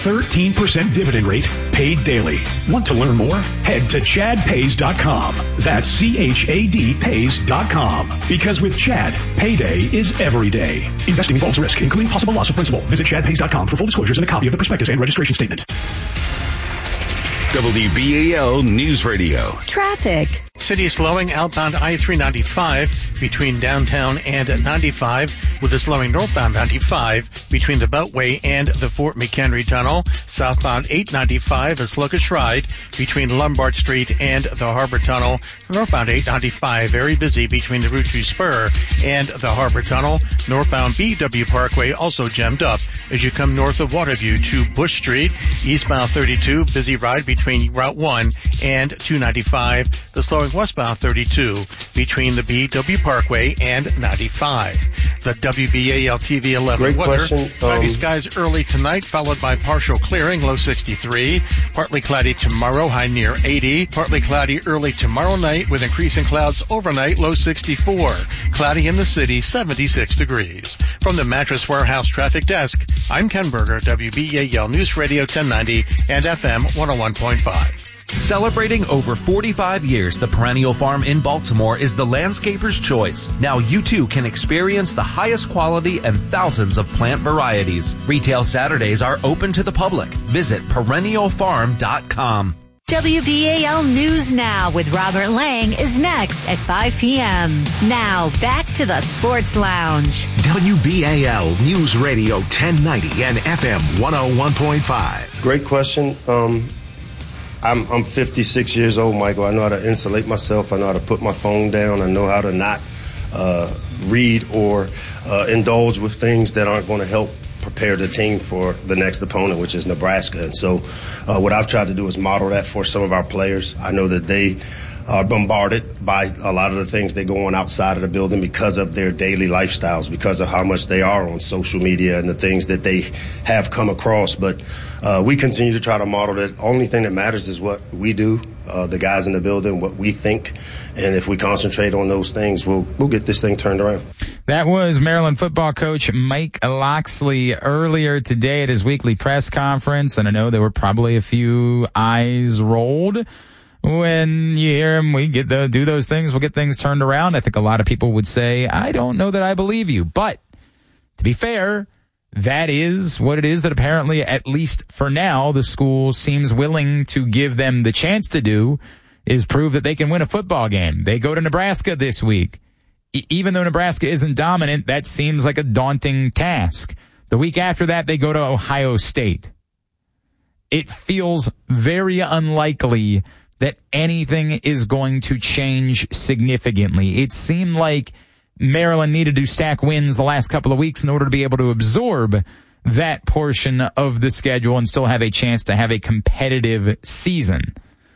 13% dividend rate paid daily. Want to learn more? Head to ChadPays.com. That's CHAD Pays.com. Because with Chad, payday is every day. Investing involves risk, including possible loss of principal. Visit ChadPays.com for full disclosures and a copy of the prospectus and registration statement. WBAL News Radio. Traffic. City slowing outbound I-395 between downtown and 95, with a slowing northbound 95 between the Beltway and the Fort McHenry Tunnel. Southbound 895, a sluggish ride between Lombard Street and the Harbor Tunnel. Northbound 895, very busy between the Route 2 Spur and the Harbor Tunnel. Northbound BW Parkway also jammed up as you come north of Waterview to Bush Street. Eastbound 32, busy ride between Route 1 and 295. The slowing westbound 32 between the BW Parkway and 95. The WBAL TV 11 Great weather. Question. Cloudy skies early tonight, followed by partial clearing, low 63. Partly cloudy tomorrow, high near 80. Partly cloudy early tomorrow night with increasing clouds overnight, low 64. Cloudy in the city, 76 degrees. From the Mattress Warehouse Traffic Desk, I'm Ken Berger, WBAL News Radio 1090 and FM 101.5. Celebrating over 45 years, the Perennial Farm in Baltimore is the landscaper's choice. Now you too can experience the highest quality and thousands of plant varieties. Retail Saturdays are open to the public. Visit perennialfarm.com. WBAL News Now with Robert Lang is next at 5 p.m. Now, back to the Sports Lounge. WBAL News Radio 1090 and FM 101.5. Great question. I'm 56 years old, Michael. I know how to insulate myself. I know how to put my phone down. I know how to not read or indulge with things that aren't going to help prepare the team for the next opponent, which is Nebraska. And so what I've tried to do is model that for some of our players. I know that they are bombarded by a lot of the things they go on outside of the building because of their daily lifestyles, because of how much they are on social media and the things that they have come across. But we continue to try to model that. Only thing that matters is what we do, the guys in the building, what we think. And if we concentrate on those things, we'll get this thing turned around. That was Maryland football coach Mike Locksley earlier today at his weekly press conference. And I know there were probably a few eyes rolled when you hear him. We do those things, we'll get things turned around. I think a lot of people would say, I don't know that I believe you. But to be fair, that is what it is that apparently, at least for now, the school seems willing to give them the chance to do, is prove that they can win a football game. They go to Nebraska this week. Even though Nebraska isn't dominant, that seems like a daunting task. The week after that, they go to Ohio State. It feels very unlikely that anything is going to change significantly. It seemed like Maryland needed to stack wins the last couple of weeks in order to be able to absorb that portion of the schedule and still have a chance to have a competitive season.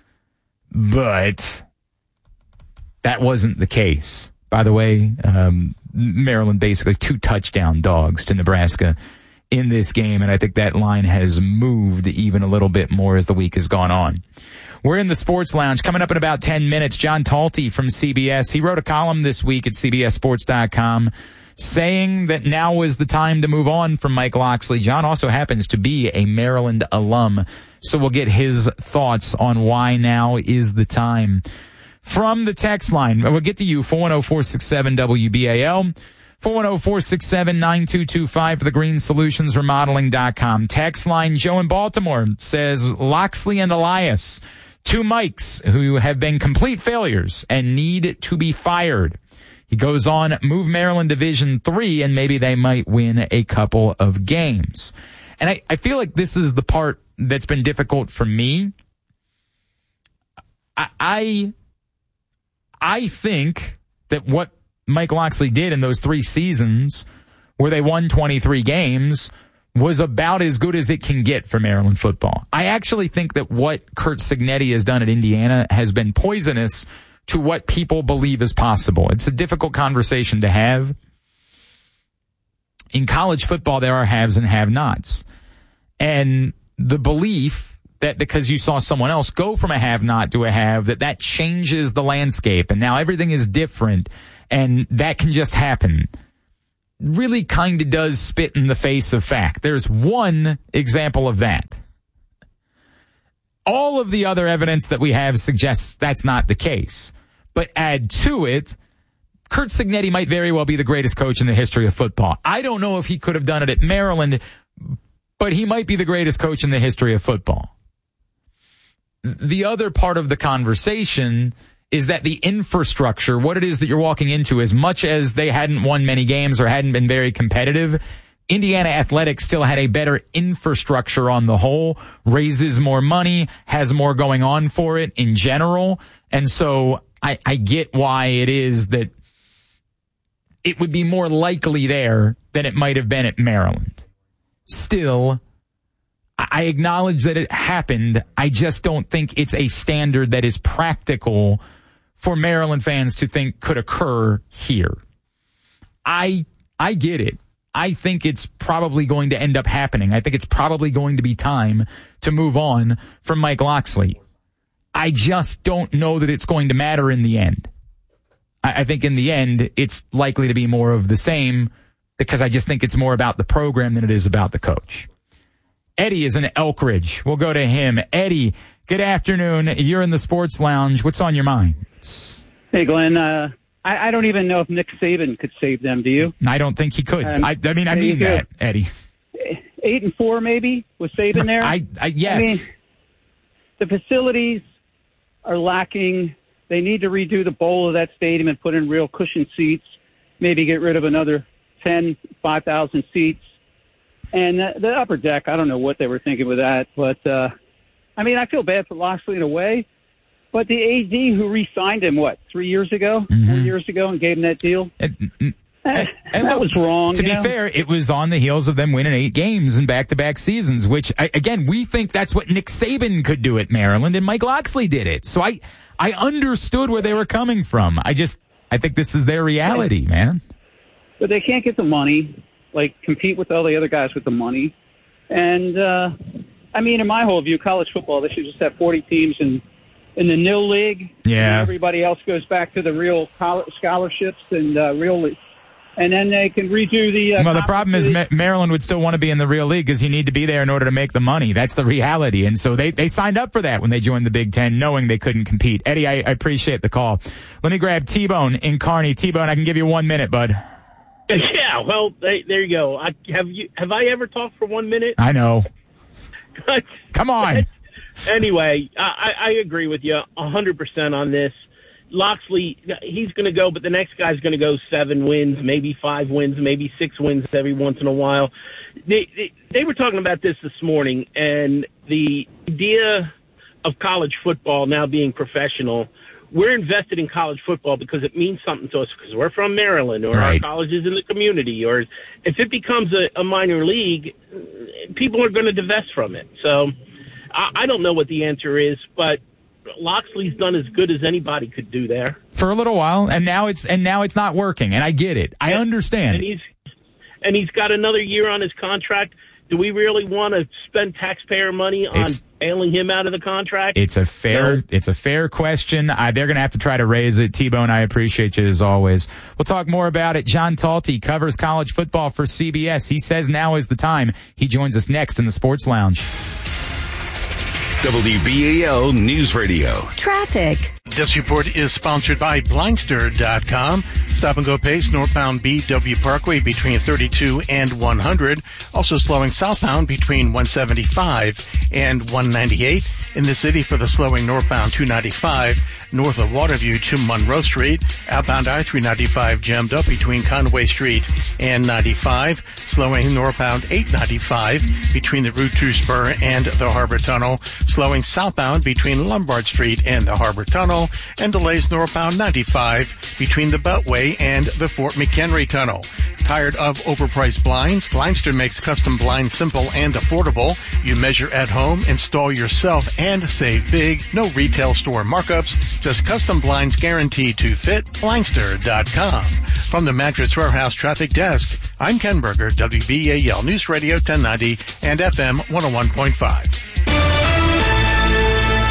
But that wasn't the case. By the way, Maryland basically 2 touchdown dogs to Nebraska in this game, and I think that line has moved even a little bit more as the week has gone on. We're in the Sports Lounge. Coming up in about 10 minutes, John Talty from CBS. He wrote a column this week at CBSSports.com saying that now is the time to move on from Mike Locksley. John also happens to be a Maryland alum, so we'll get his thoughts on why now is the time. From the text line, we'll get to you, 410-467-WBAL. 410-467-9225 for the GreenSolutionsRemodeling.com. Text line, Joe in Baltimore says, Locksley and Elias, 2 Mikes who have been complete failures and need to be fired. He goes on, move Maryland Division III and maybe they might win a couple of games. And I feel like this is the part that's been difficult for me. I think that what Mike Locksley did in those 3 seasons where they won 23 games was about as good as it can get for Maryland football. I actually think that what Curt Cignetti has done at Indiana has been poisonous to what people believe is possible. It's a difficult conversation to have. In college football, there are haves and have-nots. And the belief that because you saw someone else go from a have-not to a have, that changes the landscape, and now everything is different, and that can just happen, really kind of does spit in the face of fact. There's one example of that. all of the other evidence that we have suggests that's not the case. But add to it, Curt Cignetti might very well be the greatest coach in the history of football. I don't know if he could have done it at Maryland, but he might be the greatest coach in the history of football. The other part of the conversation is that the infrastructure, what it is that you're walking into, as much as they hadn't won many games or hadn't been very competitive, Indiana Athletics still had a better infrastructure on the whole, raises more money, has more going on for it in general. And so I get why it is that it would be more likely there than it might have been at Maryland. Still, I acknowledge that it happened. I just don't think it's a standard that is practical for Maryland fans to think could occur here. I get it. I think it's probably going to end up happening. I think it's probably going to be time to move on from Mike Locksley. I just don't know that it's going to matter in the end. I think in the end, it's likely to be more of the same because I just think it's more about the program than it is about the coach. Eddie is in Elk Ridge. We'll go to him. Eddie, good afternoon. You're in the Sports Lounge. What's on your mind? Hey, Glenn. I don't even know if Nick Saban could save them. Do you? I don't think he could. I mean that, Eddie. 8-4 maybe with Saban there. Yes. I mean, the facilities are lacking. They need to redo the bowl of that stadium and put in real cushion seats. Maybe get rid of another 5,000 seats. And the upper deck, I don't know what they were thinking with that. But, I mean, I feel bad for Locksley in a way. But the AD who re-signed him, 4 years ago, and gave him that deal? That was wrong. To be fair, it was on the heels of them winning 8 games in back-to-back seasons, which, again, we think that's what Nick Saban could do at Maryland, and Mike Locksley did it. So I understood where they were coming from. I think this is their reality, man. But they can't get the money, compete with all the other guys with the money. And, I mean, in my whole view, college football, they should just have 40 teams in the nil league. Yeah. Everybody else goes back to the real college scholarships and real league. And then they can redo the... well, the problem is Maryland would still want to be in the real league because you need to be there in order to make the money. That's the reality. And so they signed up for that when they joined the Big Ten, knowing they couldn't compete. Eddie, I appreciate the call. Let me grab T-Bone in Kearney. T-Bone, I can give you 1 minute, bud. Yeah, well, there you go. Have I ever talked for 1 minute? I know. Come on. Anyway, I agree with you 100% on this. Locksley, he's going to go, but the next guy's going to go 7 wins, maybe 5 wins, maybe 6 wins every once in a while. They were talking about this morning, and the idea of college football now being professional. We're invested in college football because it means something to us because we're from Maryland or right. Our college is in the community. Or if it becomes a minor league, people are going to divest from it. So I don't know what the answer is, but Locksley's done as good as anybody could do there for a little while, and now it's not working, and I get it. I understand. And he's got another year on his contract. Do we really want to spend taxpayer money on bailing him out of the contract? It's a fair question. They're going to have to try to raise it. T-Bone, I appreciate you as always. We'll talk more about it. John Talty covers college football for CBS. He says now is the time. He joins us next in the Sports Lounge. WBAL News Radio. Traffic. This report is sponsored by Blindster.com. Stop and go pace northbound BW Parkway between 32 and 100. Also slowing southbound between 175 and 198. In the city for the slowing northbound 295 north of Waterview to Monroe Street. Outbound I-395 jammed up between Conway Street and 95. Slowing northbound 895 between the Route 2 spur and the Harbor Tunnel. Slowing southbound between Lombard Street and the Harbor Tunnel. And delays northbound 95 between the Beltway and the Fort McHenry Tunnel. Tired of overpriced blinds? Blindster makes custom blinds simple and affordable. You measure at home, install yourself, and save big. No retail store markups, just custom blinds guaranteed to fit. Blindster.com. From the Mattress Warehouse Traffic Desk, I'm Ken Berger, WBAL News Radio 1090 and FM 101.5.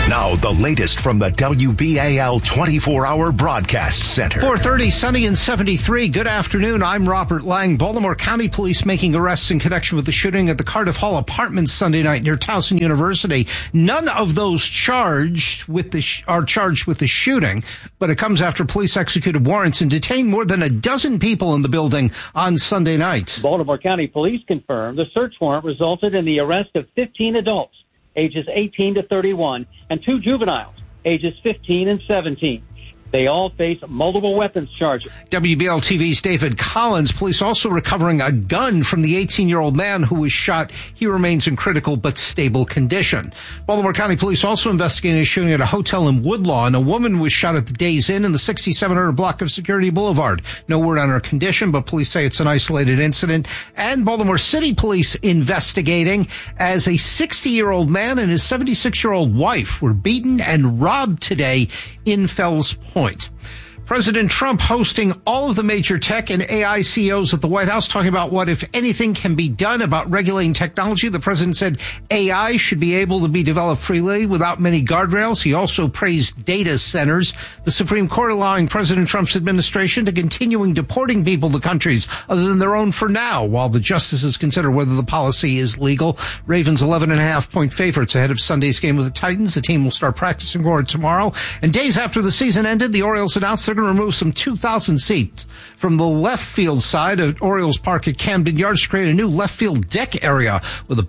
Now, the latest from the WBAL 24-hour broadcast center. 4:30, sunny and 73. Good afternoon. I'm Robert Lang. Baltimore County Police making arrests in connection with the shooting at the Cardiff Hall Apartments Sunday night near Towson University. None of those charged with are charged with the shooting, but it comes after police executed warrants and detained more than a dozen people in the building on Sunday night. Baltimore County Police confirmed the search warrant resulted in the arrest of 15 adults, ages 18 to 31, and 2 juveniles, ages 15 and 17. They all face multiple weapons charges. WBL TV's David Collins. Police also recovering a gun from the 18-year-old man who was shot. He remains in critical but stable condition. Baltimore County Police also investigating a shooting at a hotel in Woodlawn. A woman was shot at the Days Inn in the 6700 block of Security Boulevard. No word on her condition, but police say it's an isolated incident. And Baltimore City Police investigating as a 60-year-old man and his 76-year-old wife were beaten and robbed today in Fells Point. President Trump hosting all of the major tech and AI CEOs at the White House, talking about what, if anything, can be done about regulating technology. The president said AI should be able to be developed freely without many guardrails. He also praised data centers. The Supreme Court allowing President Trump's administration to continuing deporting people to countries other than their own for now, while the justices consider whether the policy is legal. Ravens 11.5-point favorites ahead of Sunday's game with the Titans. The team will start practicing for it tomorrow. And days after the season ended, the Orioles announced they're going to remove some 2,000 seats from the left field side of Orioles Park at Camden Yards to create a new left field deck area with a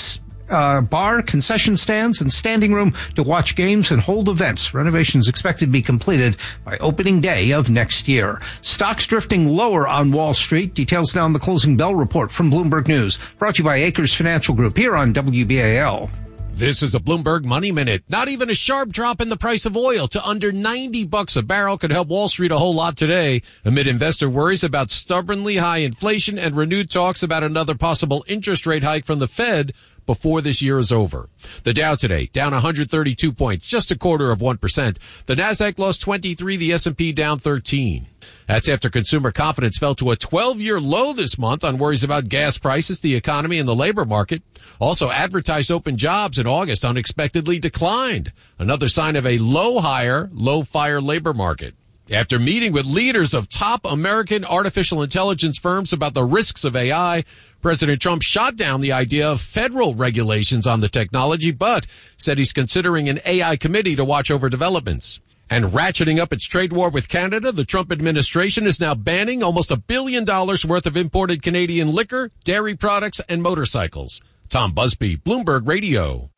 bar, concession stands, and standing room to watch games and hold events. Renovations expected to be completed by opening day of next year. Stocks drifting lower on Wall Street. Details now in the closing bell report from Bloomberg News. Brought to you by Acres Financial Group here on WBAL. This is a Bloomberg Money Minute. Not even a sharp drop in the price of oil to under $90 a barrel could help Wall Street a whole lot today, amid investor worries about stubbornly high inflation and renewed talks about another possible interest rate hike from the Fed before this year is over. The Dow today down 132 points, just 0.25%. The Nasdaq lost 23, the S&P down 13. That's after consumer confidence fell to a 12-year low this month on worries about gas prices, the economy, and the labor market. Also, advertised open jobs in August unexpectedly declined, another sign of a low-hire, low-fire labor market. After meeting with leaders of top American artificial intelligence firms about the risks of AI, President Trump shot down the idea of federal regulations on the technology, but said he's considering an AI committee to watch over developments. And ratcheting up its trade war with Canada, the Trump administration is now banning almost $1 billion worth of imported Canadian liquor, dairy products, and motorcycles. Tom Busby, Bloomberg Radio.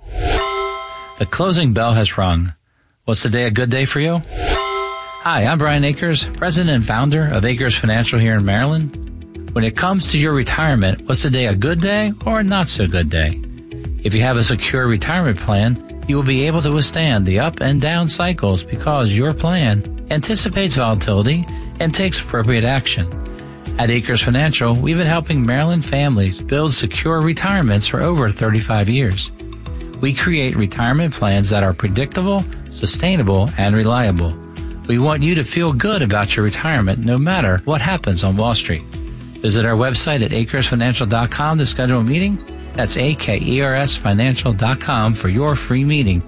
The closing bell has rung. Was today a good day for you? Hi, I'm Brian Akers, president and founder of Akers Financial here in Maryland. When it comes to your retirement, was today a good day or not so good day? If you have a secure retirement plan, you will be able to withstand the up and down cycles because your plan anticipates volatility and takes appropriate action. At Akers Financial, we've been helping Maryland families build secure retirements for over 35 years. We create retirement plans that are predictable, sustainable, and reliable. We want you to feel good about your retirement no matter what happens on Wall Street. Visit our website at AkersFinancial.com to schedule a meeting. That's AKERSFinancial.com for your free meeting.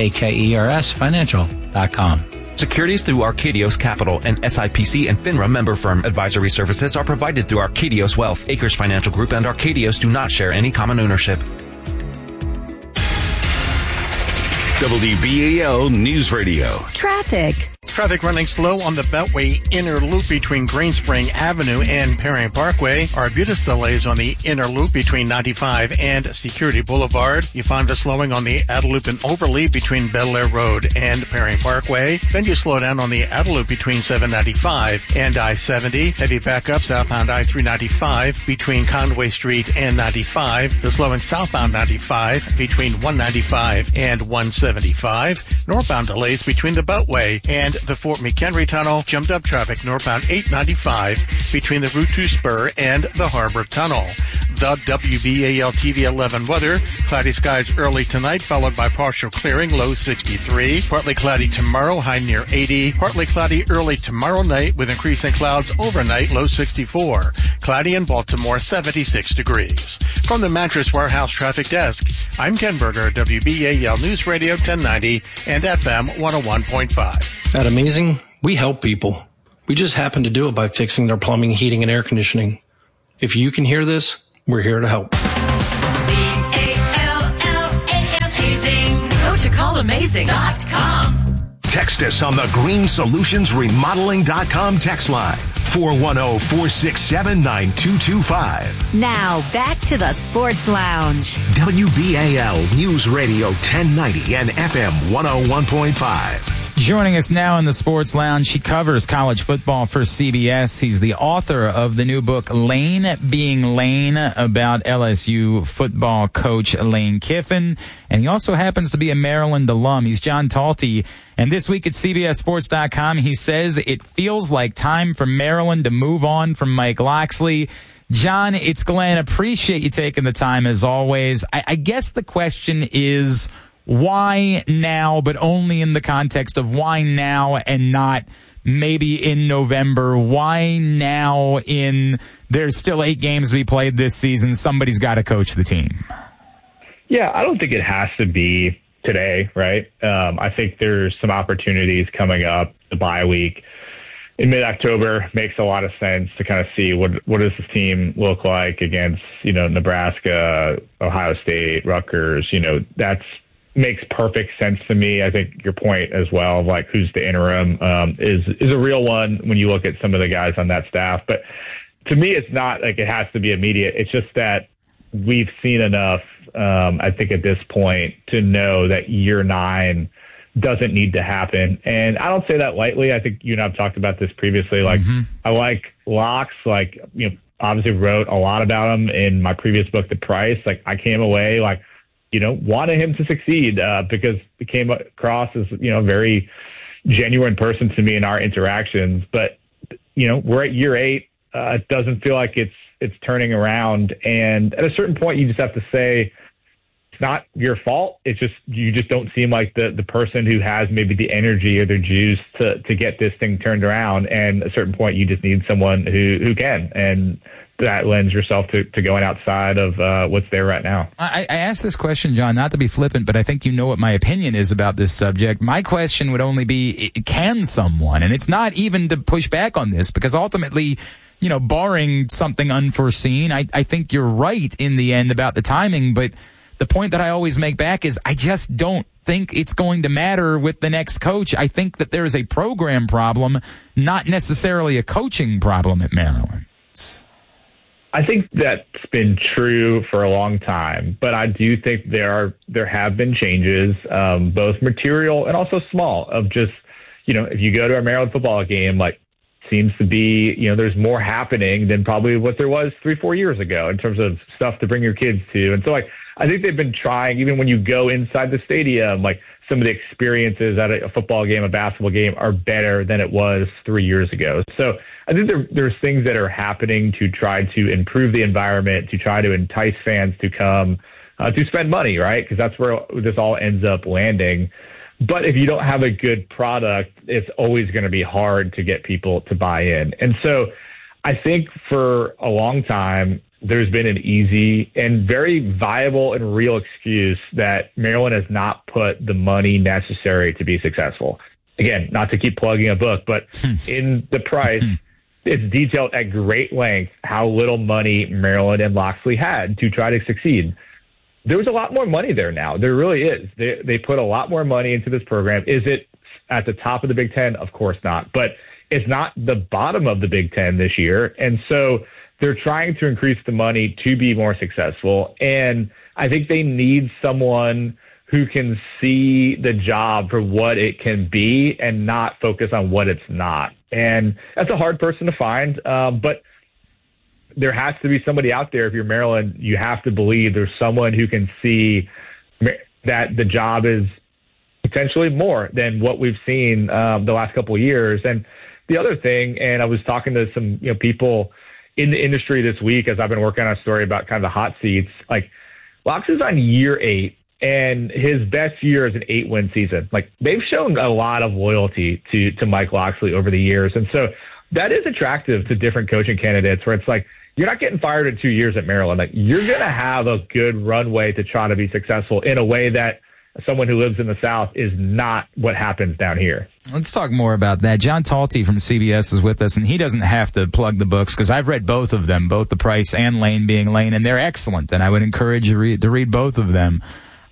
AKERSFinancial.com. Securities through Arcadios Capital and SIPC and FINRA member firm advisory services are provided through Arcadios Wealth. Acres Financial Group and Arcadios do not share any common ownership. WBAL News Radio. Traffic. Traffic running slow on the Beltway inner loop between Greenspring Avenue and Perry Parkway. Arbutus delays on the inner loop between 95 and Security Boulevard. You find the slowing on the outer loop and overlead between Bel Air Road and Perry Parkway. Then you slow down on the outer loop between 795 and I-70. Heavy backup southbound I-395 between Conway Street and 95. The slowing southbound 95 between 195 and 175. Northbound delays between the Beltway and the Fort McHenry Tunnel. Jumped up traffic northbound 895 between the Route 2 spur and the Harbor Tunnel. The WBAL TV 11 weather. Cloudy skies early tonight, followed by partial clearing, low 63. Partly cloudy tomorrow, high near 80. Partly cloudy early tomorrow night with increasing clouds overnight, low 64. cloudy in Baltimore, 76 degrees. From the Mattress Warehouse Traffic Desk, I'm Ken Berger, WBAL News Radio 1090 and FM 101.5. At Amazing, we help people. We just happen to do it by fixing their plumbing, heating, and air conditioning. If you can hear this, we're here to help. Amazing. Go to callamazing.com. Text us on the GreenSolutionsRemodeling.com text line. 410-467-9225. Now, back to the Sports Lounge. WBAL News Radio 1090 and FM 101.5. Joining us now in the Sports Lounge, he covers college football for CBS. He's the author of the new book, Lane Being Lane, about LSU football coach Lane Kiffin. And he also happens to be a Maryland alum. He's John Talty. And this week at CBSSports.com, he says it feels like time for Maryland to move on from Mike Locksley. John, it's Glenn. Appreciate you taking the time as always. I guess the question is, why now, but only in the context of why now and not maybe in November? Why now there's still 8 games to be played this season. Somebody's got to coach the team. Yeah, I don't think it has to be today, right? I think there's some opportunities coming up. The bye week in mid-October makes a lot of sense to kind of see what does this team look like against, Nebraska, Ohio State, Rutgers. That's makes perfect sense to me. I think your point as well, like who's the interim, is a real one when you look at some of the guys on that staff. But to me, it's not like it has to be immediate. It's just that we've seen enough, I think, at this point to know that year 9 doesn't need to happen. And I don't say that lightly. I think you and I have talked about this previously. Like, I like Locks, obviously wrote a lot about him in my previous book, The Price. Like, I came away wanted him to succeed because he came across as, a very genuine person to me in our interactions. But, we're at year 8. It doesn't feel like it's turning around. And at a certain point, you just have to say, it's not your fault. It's just, you just don't seem like the person who has maybe the energy or the juice to get this thing turned around. And at a certain point, you just need someone who can. And that lends yourself to going outside of what's there right now. I asked this question, John, not to be flippant, but I think you know what my opinion is about this subject. My question would only be, can someone? And it's not even to push back on this, because ultimately, barring something unforeseen, I think you're right in the end about the timing. But the point that I always make back is I just don't think it's going to matter with the next coach. I think that there's a program problem, not necessarily a coaching problem at Maryland. I think that's been true for a long time, but I do think there have been changes, both material and also small, of just, if you go to a Maryland football game, seems to be, there's more happening than probably what there was 3-4 years ago in terms of stuff to bring your kids to. And so I think they've been trying, even when you go inside the stadium, some of the experiences at a football game, a basketball game are better than it was 3 years ago. So I think there's things that are happening to try to improve the environment, to try to entice fans to come, to spend money, right? Because that's where this all ends up landing. But if you don't have a good product, it's always going to be hard to get people to buy in. And so I think for a long time, there's been an easy and very viable and real excuse that Maryland has not put the money necessary to be successful. Again, not to keep plugging a book, but in The Price, it's detailed at great length how little money Maryland and Locksley had to try to succeed. There was a lot more money there now. There really is. They put a lot more money into this program. Is it at the top of the Big Ten? Of course not. But it's not the bottom of the Big Ten this year. And so they're trying to increase the money to be more successful. And I think they need someone who can see the job for what it can be and not focus on what it's not. And that's a hard person to find. But there has to be somebody out there. If you're Maryland, you have to believe there's someone who can see that the job is potentially more than what we've seen the last couple of years. And the other thing, and I was talking to some people in the industry this week as I've been working on a story about kind of the hot seats, Locks is on year 8, and his best year is an 8-win season. They've shown a lot of loyalty to Mike Locksley over the years. And so that is attractive to different coaching candidates, where it's you're not getting fired in 2 years at Maryland. Like, you're going to have a good runway to try to be successful in a way that someone who lives in the South is not what happens down here. Let's talk more about that. John Talty from CBS is with us, and he doesn't have to plug the books because I've read both of them, both The Price and Lane Being Lane, and they're excellent, and I would encourage you to read both of them.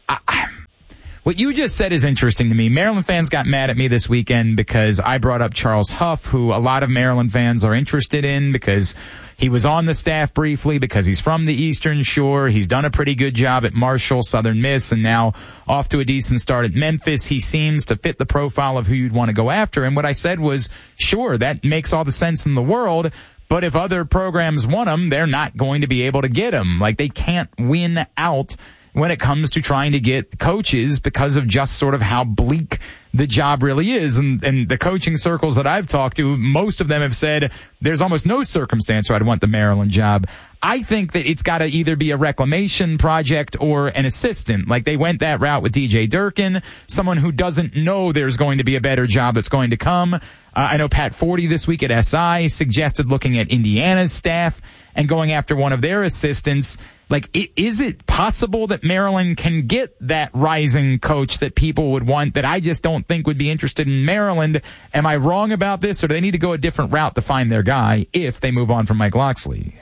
What you just said is interesting to me. Maryland fans got mad at me this weekend because I brought up Charles Huff, who a lot of Maryland fans are interested in because he was on the staff briefly, because he's from the Eastern Shore. He's done a pretty good job at Marshall, Southern Miss, and now off to a decent start at Memphis. He seems to fit the profile of who you'd want to go after. And what I said was, sure, that makes all the sense in the world. But if other programs want him, they're not going to be able to get him. Like, they can't win out when it comes to trying to get coaches because of just sort of how bleak the job really is. And the coaching circles that I've talked to, most of them have said there's almost no circumstance where I'd want the Maryland job. I think that it's got to either be a reclamation project or an assistant. Like, they went that route with DJ Durkin, someone who doesn't know there's going to be a better job that's going to come. I know Pat Forty this week at SI suggested looking at Indiana's staff and going after one of their assistants. Like, is it possible that Maryland can get that rising coach that people would want that I just don't think would be interested in Maryland? Am I wrong about this, or do they need to go a different route to find their guy if they move on from Mike Locksley?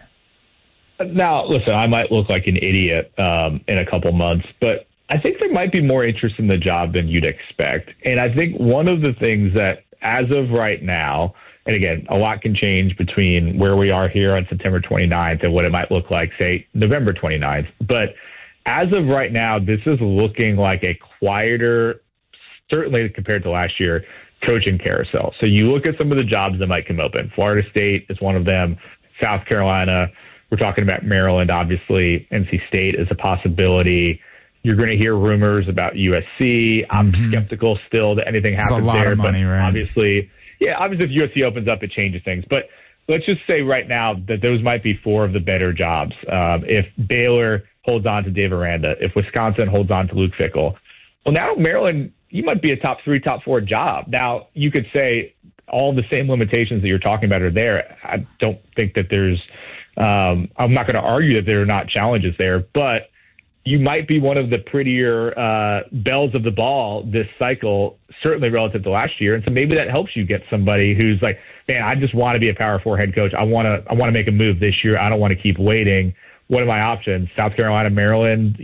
Now, listen, I might look like an idiot in a couple months, but I think there might be more interest in the job than you'd expect. And I think one of the things that, as of right now, and again, a lot can change between where we are here on September 29th and what it might look like, say, November 29th. But as of right now, this is looking like a quieter, certainly compared to last year, coaching carousel. So you look at some of the jobs that might come open. Florida State is one of them. South Carolina. We're talking about Maryland, obviously. NC State is a possibility. You're going to hear rumors about USC. I'm skeptical still that anything happens there. It's a lot of money, right? Obviously, if USC opens up, it changes things. But let's just say right now that those might be four of the better jobs. If Baylor holds on to Dave Aranda, if Wisconsin holds on to Luke Fickell. Well, now Maryland, you might be a top 3, top 4 job. Now, you could say all the same limitations that you're talking about are there. I don't think that there's I'm not going to argue that there are not challenges there, but you might be one of the prettier bells of the ball this cycle, certainly relative to last year. And so maybe that helps you get somebody who's like, man, I just want to be a Power 4 head coach. I want to make a move this year. I don't want to keep waiting. What are my options? South Carolina, Maryland,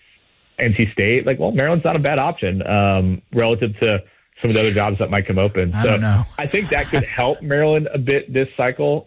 NC State. Like, well, Maryland's not a bad option relative to some of the other jobs that might come open. I don't know. I think that could help Maryland a bit this cycle.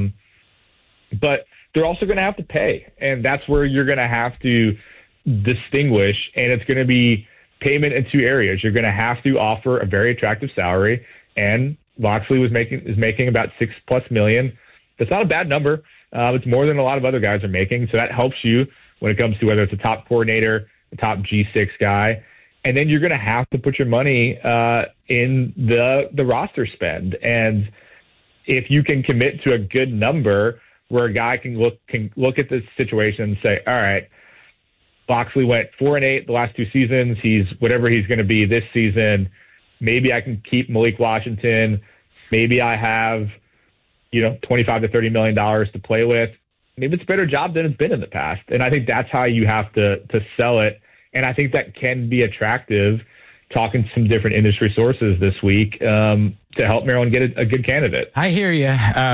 But they're also going to have to pay. And that's where you're going to have to distinguish, and it's going to be payment in two areas. You're going to have to offer a very attractive salary, and Locksley is making about $6+ million. That's not a bad number. It's more than a lot of other guys are making, so that helps you when it comes to whether it's a top coordinator, a top G6 guy, and then you're going to have to put your money in the roster spend. And if you can commit to a good number where a guy can look at this situation and say, all right, Locksley went 4-8 the last 2 seasons. He's whatever he's going to be this season. Maybe I can keep Malik Washington. Maybe I have, $25 to $30 million to play with. Maybe it's a better job than it's been in the past. And I think that's how you have to sell it. And I think that can be attractive, talking to some different industry sources this week, to help Maryland get a good candidate. I hear you.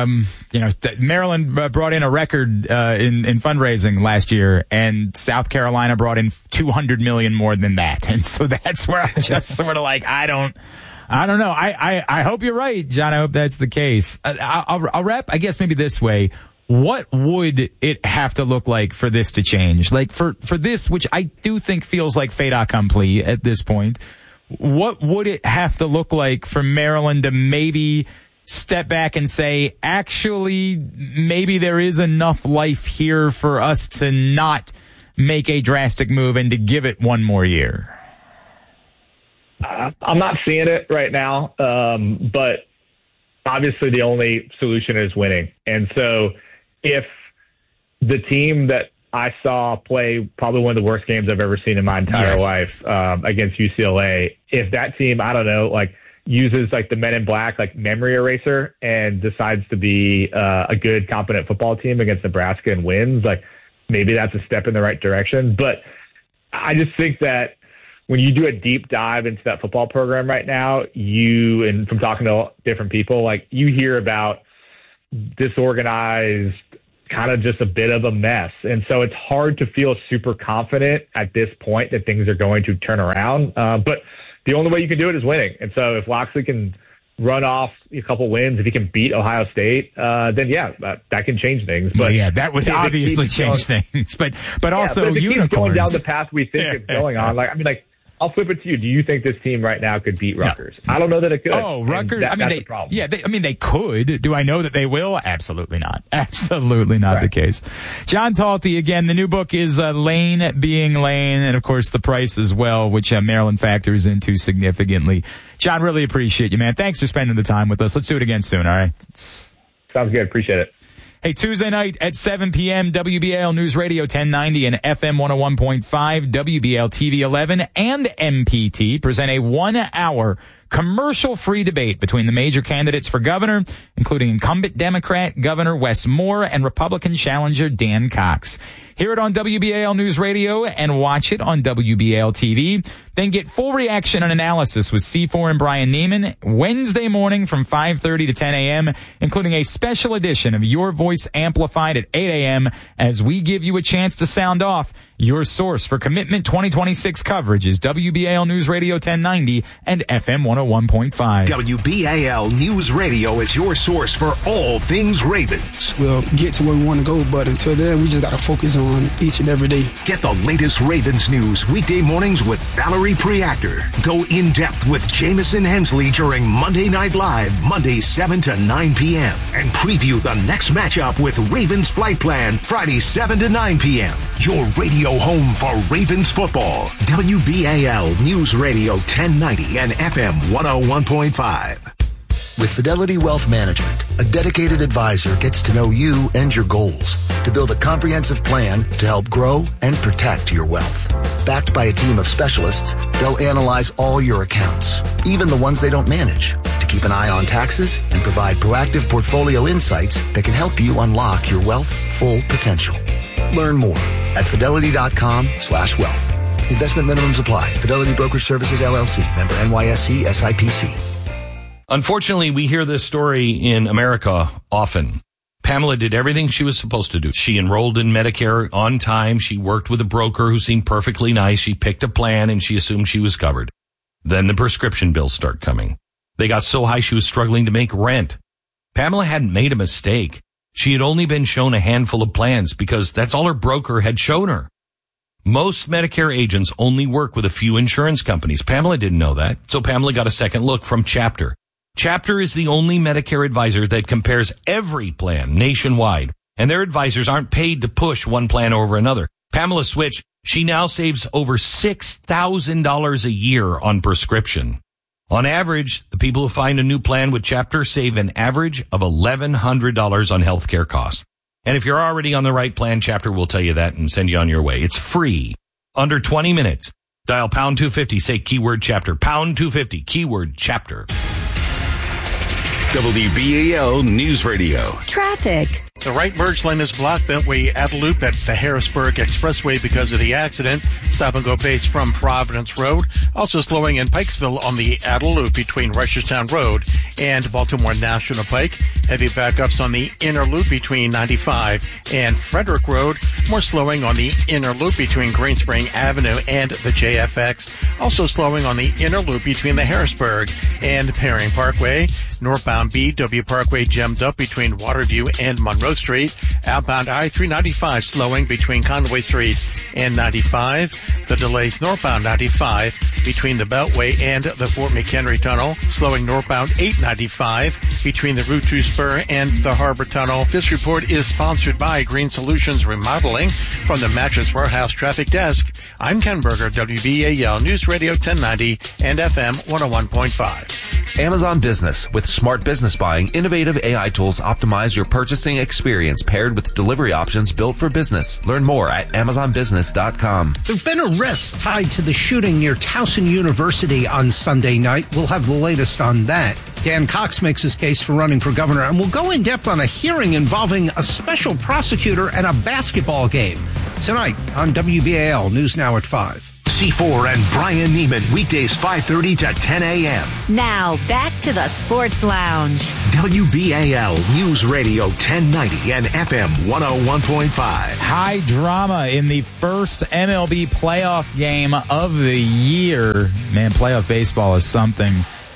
Maryland brought in a record in fundraising last year, and South Carolina brought in $200 million more than that. And so that's where I'm just sort of like, I don't know. I hope you're right, John. I hope that's the case. I'll wrap, I guess, maybe this way. What would it have to look like for this to change? Like for this, which I do think feels like fait accompli at this point. What would it have to look like for Maryland to maybe step back and say, actually, maybe there is enough life here for us to not make a drastic move and to give it one more year? I'm not seeing it right now, but obviously the only solution is winning. And so if the team that I saw play probably one of the worst games I've ever seen in my entire life against UCLA, if that team, I don't know, like uses like the Men in Black, like memory eraser, and decides to be a good, competent football team against Nebraska and wins, like maybe that's a step in the right direction. But I just think that when you do a deep dive into that football program right now, and from talking to different people, like you hear about disorganized, kind of just a bit of a mess. And so it's hard to feel super confident at this point that things are going to turn around. But the only way you can do it is winning. And so if Locksley can run off a couple wins, if he can beat Ohio State, then that can change things. But yeah, that would obviously change things. But also but if it unicorns. keeps going down the path we think it's going on. I'll flip it to you. Do you think this team right now could beat Rutgers? No. I don't know that it could. Oh, Rutgers. That's the problem. Yeah, they could. Do I know that they will? Absolutely not. Absolutely not the case. John Talty, again, the new book is Lane Being Lane, and of course the price as well, which Maryland factors into significantly. John, really appreciate you, man. Thanks for spending the time with us. Let's do it again soon, all right? Sounds good. Appreciate it. Hey, Tuesday night at 7 p.m., WBAL News Radio 1090 and FM 101.5, WBAL TV 11, and MPT present a 1-hour commercial-free debate between the major candidates for governor, including incumbent Democrat Governor Wes Moore and Republican challenger Dan Cox. Hear it on WBAL News Radio and watch it on WBAL TV. Then get full reaction and analysis with C4 and Brian Neiman Wednesday morning from 5:30 to 10 a.m., including a special edition of Your Voice Amplified at 8 a.m. as we give you a chance to sound off. Your source for Commitment 2026 coverage is WBAL News Radio 1090 and FM 101.5. WBAL News Radio is your source for all things Ravens. We'll get to where we want to go, but until then, we just got to focus on each and every day. Get the latest Ravens news weekday mornings with Valerie Preactor. Go in depth with Jamison Hensley during Monday Night Live, Monday 7 to 9 p.m. And preview the next matchup with Ravens Flight Plan, Friday 7 to 9 p.m. Your radio home for Ravens football. WBAL News Radio 1090 and FM 101.5. With Fidelity Wealth Management, a dedicated advisor gets to know you and your goals to build a comprehensive plan to help grow and protect your wealth. Backed by a team of specialists, they'll analyze all your accounts, even the ones they don't manage, to keep an eye on taxes and provide proactive portfolio insights that can help you unlock your wealth's full potential. Learn more at fidelity.com/wealth. Investment minimums apply. Fidelity Brokerage Services, LLC. Member NYSE SIPC. Unfortunately, we hear this story in America often. Pamela did everything she was supposed to do. She enrolled in Medicare on time. She worked with a broker who seemed perfectly nice. She picked a plan and she assumed she was covered. Then the prescription bills start coming. They got so high she was struggling to make rent. Pamela hadn't made a mistake. She had only been shown a handful of plans because that's all her broker had shown her. Most Medicare agents only work with a few insurance companies. Pamela didn't know that, so Pamela got a second look from Chapter. Chapter is the only Medicare advisor that compares every plan nationwide, and their advisors aren't paid to push one plan over another. Pamela switched. She now saves over $6,000 a year on prescription. On average, the people who find a new plan with Chapter save an average of $1,100 on healthcare costs. And if you're already on the right plan, Chapter will tell you that and send you on your way. It's free. Under 20 minutes. Dial pound 250, say keyword Chapter. Pound 250, keyword Chapter. WBAL News Radio. Traffic. The right merge lane is blocked Beltway at Loop at the Harrisburg Expressway because of the accident. Stop and go pace from Providence Road. Also slowing in Pikesville on the Adel Loop between Reisterstown Road and Baltimore National Pike. Heavy backups on the inner loop between 95 and Frederick Road. More slowing on the inner loop between Green Spring Avenue and the JFX. Also slowing on the inner loop between the Harrisburg and Perring Parkway. Northbound BW Parkway jammed up between Waterview and Monroe Street. Outbound I-395 slowing between Conway Street and 95. The delays northbound 95 between the Beltway and the Fort McHenry Tunnel. Slowing northbound 895 between the Route 2 Spur and the Harbor Tunnel. This report is sponsored by Green Solutions Remodeling from the Mattress Warehouse Traffic Desk. I'm Ken Berger, WBAL News Radio 1090 and FM 101.5. Amazon Business. With smart business buying, innovative AI tools optimize your purchasing experience paired with delivery options built for business. Learn more at AmazonBusiness.com. There have been arrests tied to the shooting near Towson University on Sunday night. We'll have the latest on that. Dan Cox makes his case for running for governor, and we'll go in depth on a hearing involving a special prosecutor and a basketball game tonight on WBAL News Now at 5. C4 and Brian Neiman, weekdays 5:30 to 10 a.m. Now, back to the Sports Lounge. WBAL News Radio 1090 and FM 101.5. High drama in the first MLB playoff game of the year. Man, playoff baseball is something.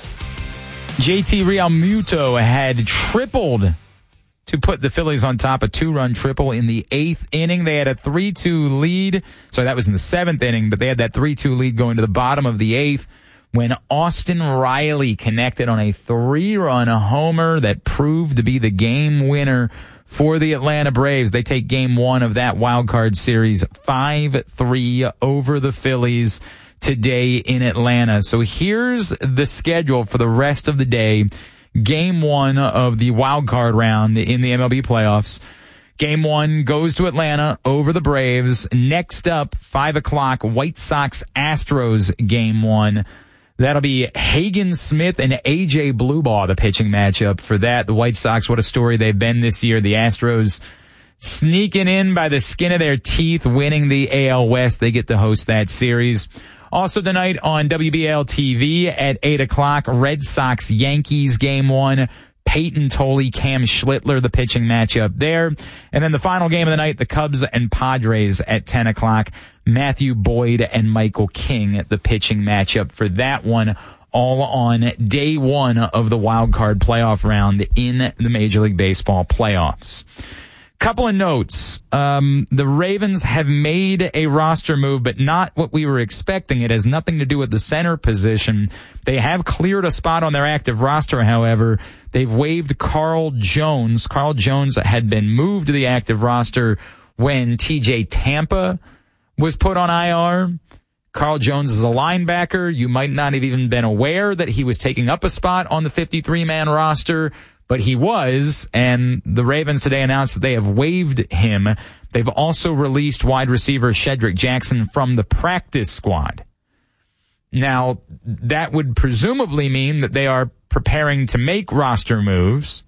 JT Realmuto had tripled to put the Phillies on top, a 2-run triple in the 8th inning. They had a 3-2 lead. So that was in the 7th inning, but they had that 3-2 lead going to the bottom of the 8th when Austin Riley connected on a 3-run homer that proved to be the game winner for the Atlanta Braves. They take game 1 of that wild card series 5-3 over the Phillies today in Atlanta. So here's the schedule for the rest of the day. Game 1 of the wild card round in the MLB playoffs. Game 1 goes to Atlanta over the Braves. Next up, 5 o'clock, White Sox Astros game 1. That'll be Hagen Smith and AJ Bluebaugh, the pitching matchup for that. The White Sox, what a story they've been this year. The Astros sneaking in by the skin of their teeth, winning the AL West. They get to host that series. Also tonight on WBL TV at 8 o'clock, Red Sox Yankees game 1. Peyton Tolley, Cam Schlittler, the pitching matchup there. And then the final game of the night, the Cubs and Padres at 10 o'clock. Matthew Boyd and Michael King, the pitching matchup for that one, all on day 1 of the wild card playoff round in the Major League Baseball playoffs. Couple of notes. The Ravens have made a roster move, but not what we were expecting. It has nothing to do with the center position. They have cleared a spot on their active roster, however. They've waived Carl Jones. Carl Jones had been moved to the active roster when TJ Tampa was put on IR. Carl Jones is a linebacker. You might not have even been aware that he was taking up a spot on the 53-man roster, but he was, and the Ravens today announced that they have waived him. They've also released wide receiver Shedrick Jackson from the practice squad. Now, that would presumably mean that they are preparing to make roster moves.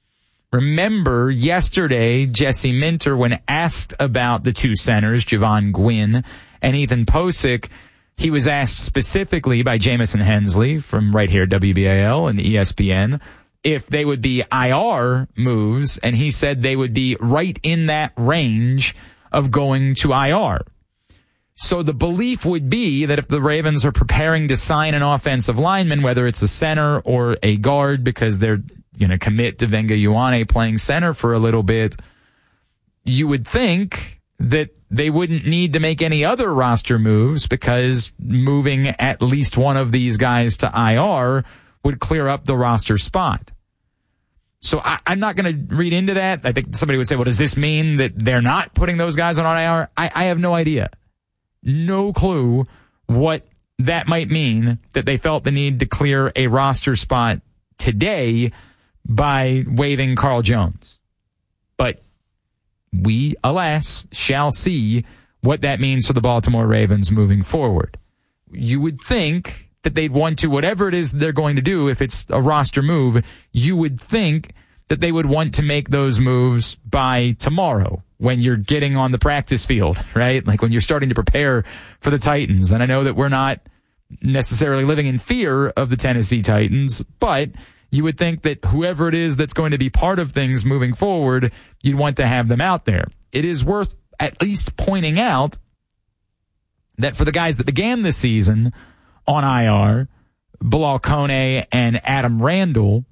Remember, yesterday, Jesse Minter, when asked about the two centers, Javon Gwynn and Ethan Posick, he was asked specifically by Jamison Hensley from right here, WBAL and ESPN, if they would be IR moves, and he said they would be right in that range of going to IR. So the belief would be that if the Ravens are preparing to sign an offensive lineman, whether it's a center or a guard, because they're going to commit to Venga Ioane playing center for a little bit, you would think that they wouldn't need to make any other roster moves because moving at least one of these guys to IR would clear up the roster spot. So I'm not going to read into that. I think somebody would say, well, does this mean that they're not putting those guys on IR? I have no idea. No clue what that might mean, that they felt the need to clear a roster spot today by waiving Carl Jones. But we, alas, shall see what that means for the Baltimore Ravens moving forward. You would think that they'd want to, whatever it is they're going to do, if it's a roster move, you would think that they would want to make those moves by tomorrow when you're getting on the practice field, right? Like when you're starting to prepare for the Titans. And I know that we're not necessarily living in fear of the Tennessee Titans, but you would think that whoever it is that's going to be part of things moving forward, you'd want to have them out there. It is worth at least pointing out that for the guys that began this season on IR, Bilal Kone and Adam Randall,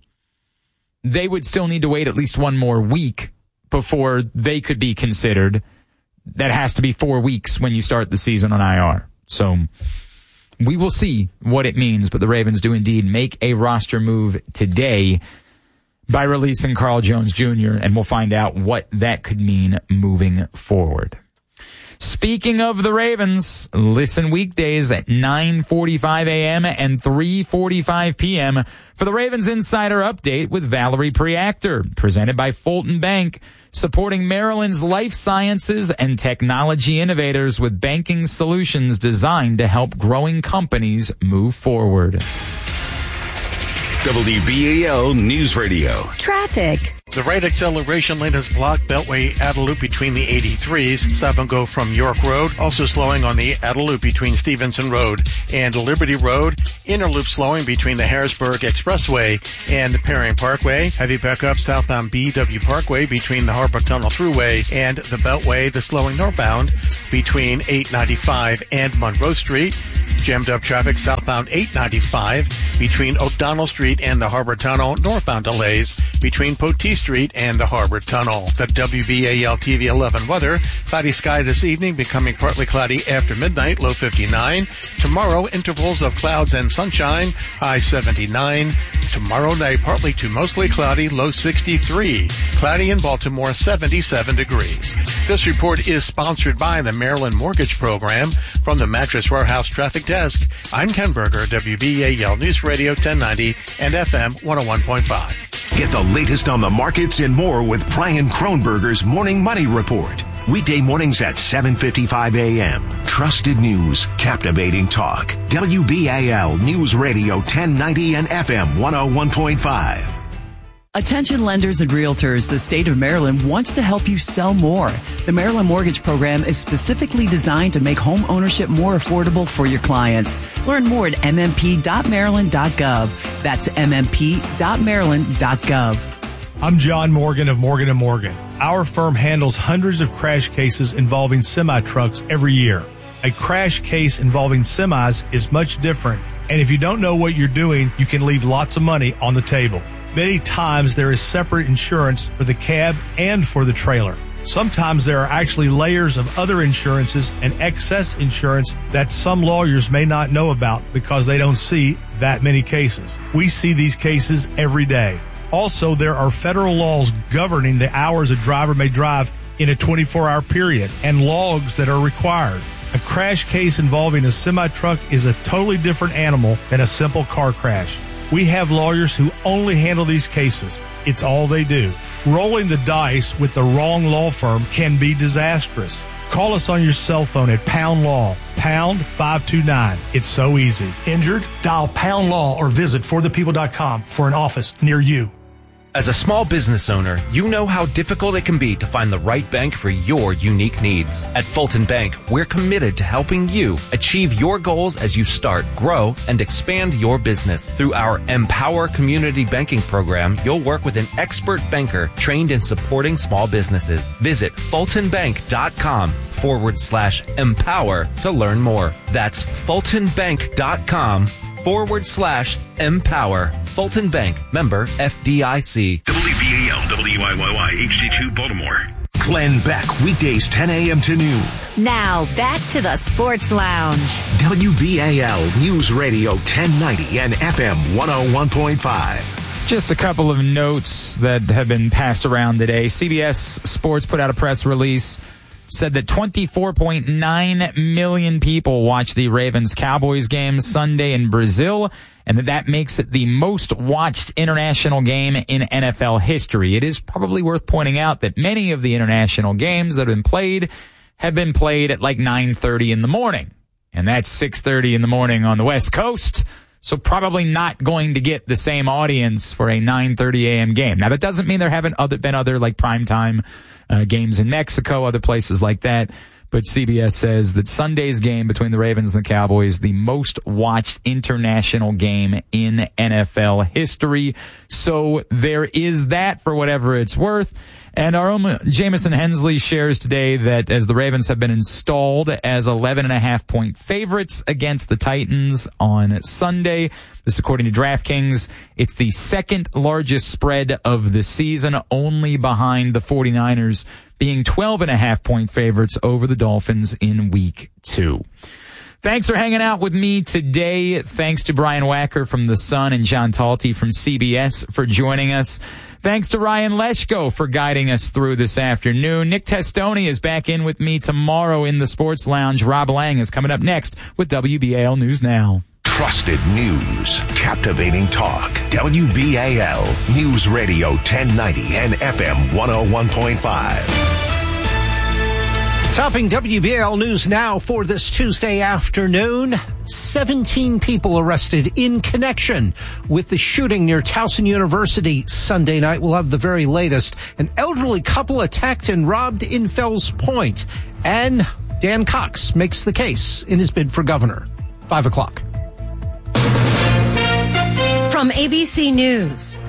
they would still need to wait at least one more week before they could be considered. That has to be 4 weeks when you start the season on IR. So we will see what it means, but the Ravens do indeed make a roster move today by releasing Carl Jones Jr., and we'll find out what that could mean moving forward. Speaking of the Ravens, listen weekdays at 9:45 a.m. and 3:45 p.m. for the Ravens Insider Update with Valerie Preactor, presented by Fulton Bank, supporting Maryland's life sciences and technology innovators with banking solutions designed to help growing companies move forward. WBAL News Radio. Traffic. The right acceleration lane is blocked Beltway Adeloop between the 83s. Stop and go from York Road. Also slowing on the Adeloop between Stevenson Road and Liberty Road. Inner loop slowing between the Harrisburg Expressway and Perry Parkway. Heavy backup southbound BW Parkway between the Harbor Tunnel Thruway and the Beltway. The slowing northbound between 895 and Monroe Street. Jammed up traffic southbound 895 between O'Donnell Street and the Harbor Tunnel. Northbound delays between Potee Street and the Harbor Tunnel. The WBAL TV 11 weather. Cloudy sky this evening, becoming partly cloudy after midnight, low 59. Tomorrow, intervals of clouds and sunshine, high 79. Tomorrow night, partly to mostly cloudy, low 63. Cloudy in Baltimore, 77 degrees. This report is sponsored by the Maryland Mortgage Program. From the Mattress Warehouse Traffic Desk, I'm Ken Berger, WBAL News Radio 1090 and FM 101.5. Get the latest on the markets and more with Brian Kronberger's Morning Money Report. Weekday mornings at 7:55 a.m. Trusted news, captivating talk. WBAL News Radio 1090 and FM 101.5. Attention lenders and realtors, the state of Maryland wants to help you sell more. The Maryland Mortgage Program is specifically designed to make home ownership more affordable for your clients. Learn more at mmp.maryland.gov. That's mmp.maryland.gov. I'm John Morgan of Morgan & Morgan. Our firm handles hundreds of crash cases involving semi-trucks every year. A crash case involving semis is much different, and if you don't know what you're doing, you can leave lots of money on the table. Many times there is separate insurance for the cab and for the trailer. Sometimes there are actually layers of other insurances and excess insurance that some lawyers may not know about because they don't see that many cases. We see these cases every day. Also, there are federal laws governing the hours a driver may drive in a 24-hour period and logs that are required. A crash case involving a semi-truck is a totally different animal than a simple car crash. We have lawyers who only handle these cases. It's all they do. Rolling the dice with the wrong law firm can be disastrous. Call us on your cell phone at Pound Law, pound 529. It's so easy. Injured? Dial Pound Law or visit forthepeople.com for an office near you. As a small business owner, you know how difficult it can be to find the right bank for your unique needs. At Fulton Bank, we're committed to helping you achieve your goals as you start, grow, and expand your business. Through our Empower Community Banking Program, you'll work with an expert banker trained in supporting small businesses. Visit fultonbank.com/empower to learn more. That's fultonbank.com/empower. Fulton Bank, member FDIC. WBAL, WIYY, HD2 Baltimore. Glenn Beck, weekdays 10 a.m. to noon. Now, back to the Sports Lounge. WBAL News Radio 1090 and FM 101.5. Just a couple of notes that have been passed around today. CBS Sports put out a press release, said that 24.9 million people watched the Ravens-Cowboys game Sunday in Brazil, and that makes it the most watched international game in NFL history. It is probably worth pointing out that many of the international games that have been played at like 9:30 in the morning, and that's 6:30 in the morning on the West Coast. So probably not going to get the same audience for a 9:30 a.m. game. Now, that doesn't mean there haven't been other like primetime games in Mexico, other places like that. But CBS says that Sunday's game between the Ravens and the Cowboys, the most watched international game in NFL history. So there is that for whatever it's worth. And our own Jamison Hensley shares today that as the Ravens have been installed as 11.5-point favorites against the Titans on Sunday, this according to DraftKings, it's the second largest spread of the season, only behind the 49ers being 12.5-point favorites over the Dolphins in week 2. Thanks for hanging out with me today. Thanks to Brian Wacker from The Sun and John Talty from CBS for joining us. Thanks to Ryan Leshko for guiding us through this afternoon. Nick Testoni is back in with me tomorrow in the Sports Lounge. Rob Lang is coming up next with WBAL News Now. Trusted news, captivating talk. WBAL News Radio 1090 and FM 101.5. Topping WBAL News Now for this Tuesday afternoon, 17 people arrested in connection with the shooting near Towson University Sunday night. We'll have the very latest. An elderly couple attacked and robbed in Fells Point. And Dan Cox makes the case in his bid for governor. 5 o'clock. From ABC News,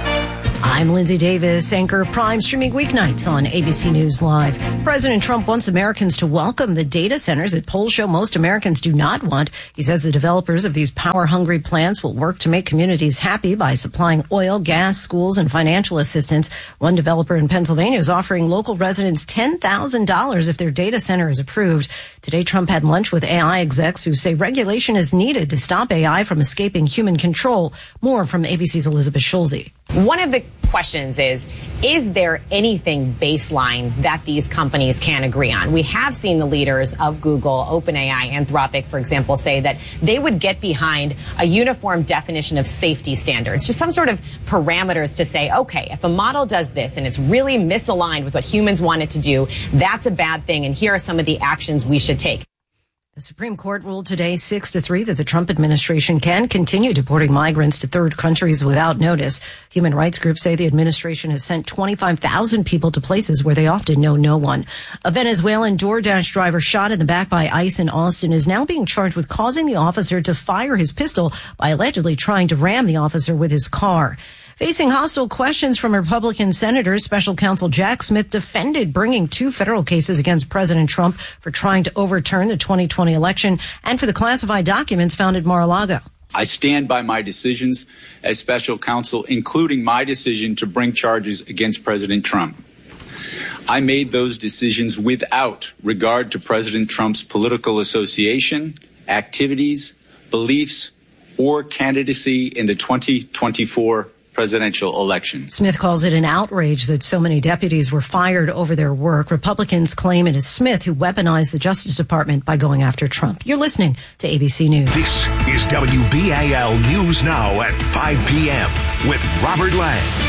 I'm Lindsay Davis, anchor Prime, streaming weeknights on ABC News Live. President Trump wants Americans to welcome the data centers that polls show most Americans do not want. He says the developers of these power-hungry plants will work to make communities happy by supplying oil, gas, schools, and financial assistance. One developer in Pennsylvania is offering local residents $10,000 if their data center is approved. Today, Trump had lunch with AI execs who say regulation is needed to stop AI from escaping human control. More from ABC's Elizabeth Schulze. One of the questions is there anything baseline that these companies can agree on? We have seen the leaders of Google, OpenAI, Anthropic, for example, say that they would get behind a uniform definition of safety standards, just some sort of parameters to say, okay, if a model does this and it's really misaligned with what humans want it to do, that's a bad thing, and here are some of the actions we should take. The Supreme Court ruled today 6-3 that the Trump administration can continue deporting migrants to third countries without notice. Human rights groups say the administration has sent 25,000 people to places where they often know no one. A Venezuelan DoorDash driver shot in the back by ICE in Austin is now being charged with causing the officer to fire his pistol by allegedly trying to ram the officer with his car. Facing hostile questions from Republican senators, Special Counsel Jack Smith defended bringing 2 federal cases against President Trump for trying to overturn the 2020 election and for the classified documents found at Mar-a-Lago. I stand by my decisions as special counsel, including my decision to bring charges against President Trump. I made those decisions without regard to President Trump's political association, activities, beliefs, or candidacy in the 2024 presidential election. Smith calls it an outrage that so many deputies were fired over their work. Republicans claim it is Smith who weaponized the Justice Department by going after Trump. You're listening to ABC News. This is WBAL News Now at 5 p.m. with Robert Lang.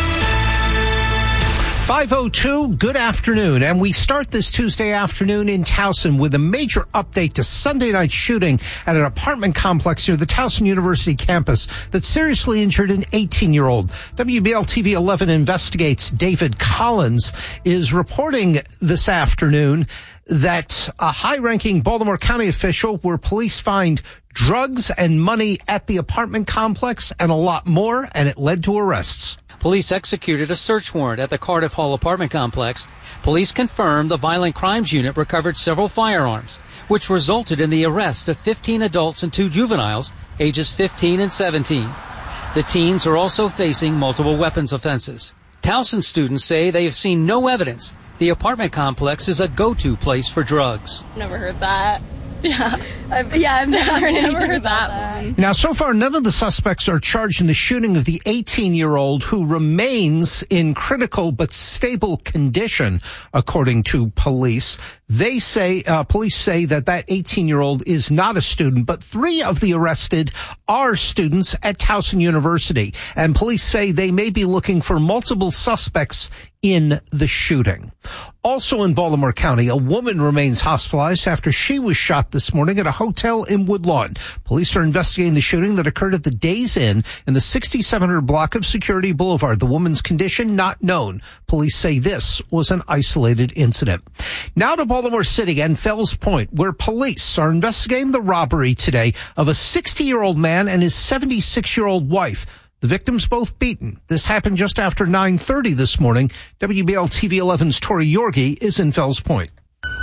5:02, good afternoon. And we start this Tuesday afternoon in Towson with a major update to Sunday night's shooting at an apartment complex near the Towson University campus that seriously injured an 18-year-old. WBAL TV 11 Investigates David Collins is reporting this afternoon that a high-ranking Baltimore County official where police find drugs and money at the apartment complex and a lot more, and it led to arrests. Police executed a search warrant at the Cardiff Hall apartment complex. Police confirmed the Violent Crimes Unit recovered several firearms, which resulted in the arrest of 15 adults and 2 juveniles, ages 15 and 17. The teens are also facing multiple weapons offenses. Towson students say they have seen no evidence the apartment complex is a go-to place for drugs. Never heard that. Yeah, I've never heard that one. Now, so far, none of the suspects are charged in the shooting of the 18-year-old who remains in critical but stable condition, according to police. They say, police say that 18-year-old is not a student, but 3 of the arrested are students at Towson University. And police say they may be looking for multiple suspects in the shooting. Also in Baltimore County, a woman remains hospitalized after she was shot this morning at a hotel in Woodlawn. Police are investigating the shooting that occurred at the Days Inn in the 6700 block of Security Boulevard. The woman's condition not known. Police say this was an isolated incident. Now to Baltimore City and Fells Point, where police are investigating the robbery today of a 60-year-old man and his 76-year-old wife. The victims both beaten. This happened just after 9:30 this morning. WBAL TV 11's Tori Yorgi is in Fells Point.